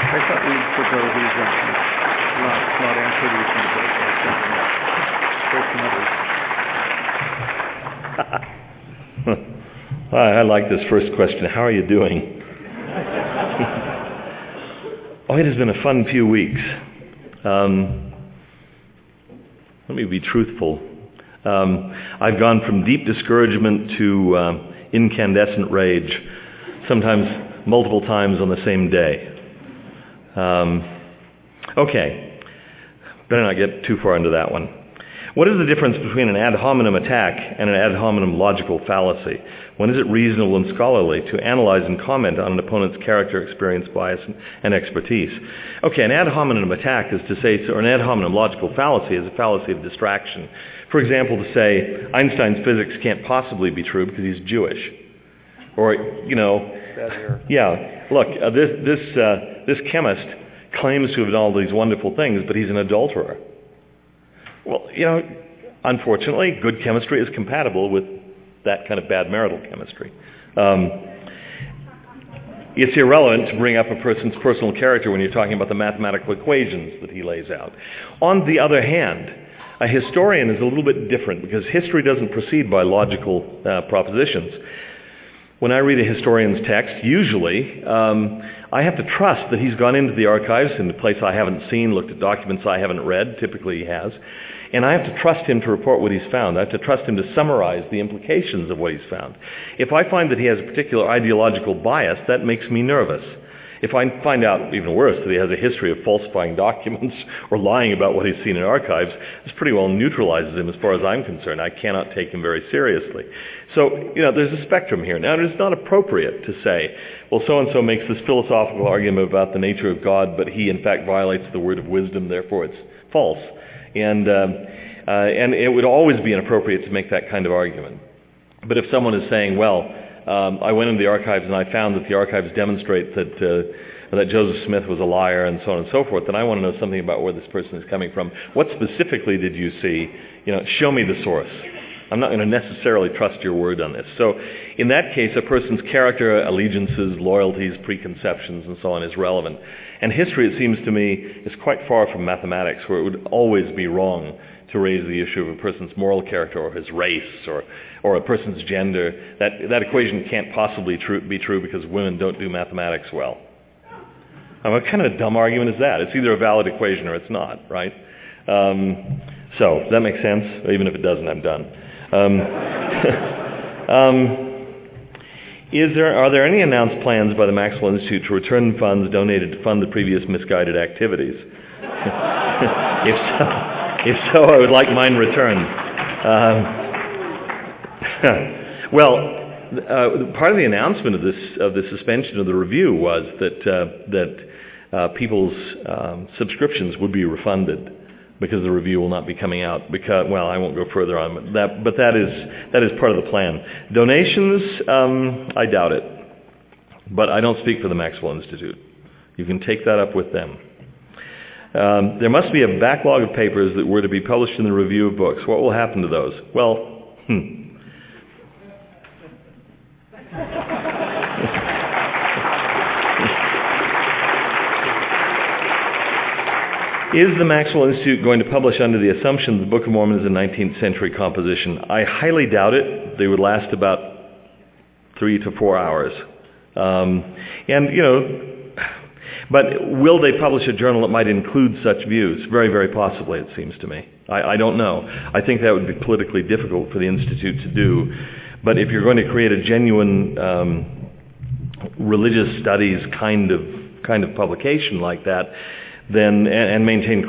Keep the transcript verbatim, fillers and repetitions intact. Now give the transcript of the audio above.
I thought we would go to these uh, not, not answer these things. I like this first question. How are you doing? Oh, it has been a fun few weeks. Um, let me be truthful. Um, I've gone from deep discouragement to uh, incandescent rage, sometimes multiple times on the same day. Um, okay, better not get too far into that one. What is the difference between an ad hominem attack and an ad hominem logical fallacy? When is it reasonable and scholarly to analyze and comment on an opponent's character, experience, bias, and expertise? Okay, an ad hominem attack is to say, or an ad hominem logical fallacy is a fallacy of distraction. For example, to say Einstein's physics can't possibly be true because he's Jewish. Or, you know, yeah, look, uh, this, this, uh, this chemist claims to have done all these wonderful things, but he's an adulterer. Well, you know, unfortunately, good chemistry is compatible with that kind of bad marital chemistry. Um, it's irrelevant to bring up a person's personal character when you're talking about the mathematical equations that he lays out. On the other hand, a historian is a little bit different because history doesn't proceed by logical uh, propositions. When I read a historian's text, usually um, I have to trust that he's gone into the archives in a place I haven't seen, looked at documents I haven't read, typically he has, and I have to trust him to report what he's found. I have to trust him to summarize the implications of what he's found. If I find that he has a particular ideological bias, that makes me nervous. If I find out, even worse, that he has a history of falsifying documents or lying about what he's seen in archives, this pretty well neutralizes him as far as I'm concerned. I cannot take him very seriously. So, you know, there's a spectrum here. Now, it is not appropriate to say, well, so-and-so makes this philosophical argument about the nature of God, but he, in fact, violates the word of wisdom, therefore it's false. And, um, uh, and it would always be inappropriate to make that kind of argument. But if someone is saying, well, Um, I went into the archives and I found that the archives demonstrate that uh, that Joseph Smith was a liar and so on and so forth, then I want to know something about where this person is coming from. What specifically did you see? You know, show me the source. I'm not going to necessarily trust your word on this. So in that case, a person's character, allegiances, loyalties, preconceptions, and so on is relevant. And history, it seems to me, is quite far from mathematics, where it would always be wrong to raise the issue of a person's moral character or his race or or a person's gender. That that equation can't possibly true, be true because women don't do mathematics well. I mean, what kind of a dumb argument is that? It's either a valid equation or it's not, right? Um, so, does that make sense? Even if it doesn't, I'm done. Um, um, is there are there any announced plans by the Maxwell Institute to return funds donated to fund the previous misguided activities? if so, If so, I would like mine returned. Um, well, uh, part of the announcement of this of the suspension of the review was that uh, that uh, people's um, subscriptions would be refunded because the review will not be coming out. Because, well, I won't go further on, but that but that is that is part of the plan. Donations, um, I doubt it, but I don't speak for the Maxwell Institute. You can take that up with them. Um, there must be a backlog of papers that were to be published in the review of books. What will happen to those? Well, hmm. Is the Maxwell Institute going to publish under the assumption that the Book of Mormon is a nineteenth century composition? I highly doubt it. They would last about three to four hours. Um, and, you know, but will they publish a journal that might include such views? Very, very possibly, it seems to me. I, I don't know. I think that would be politically difficult for the Institute to do. But if you're going to create a genuine um, religious studies kind of kind of publication like that, then and, and maintain